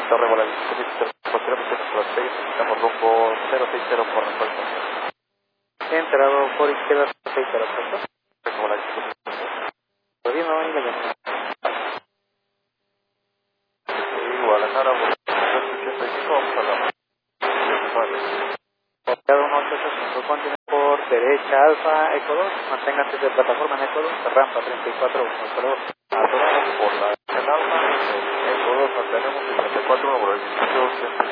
Torre Bola, posteriormente estamos rumbo 060 por refuerzo. Entrado por izquierda 060, ¿correcto? Torre Bola, Torino y la llamada. Guadalajara, 85, vamos a la... Cada 1885, continúa por derecha, Alfa, Eco 2, manténgase de plataforma en Eco 2, rampa 34, hasta luego. Atoramos por la Alfa, Eco 2, mantenemos el 34, por el 18.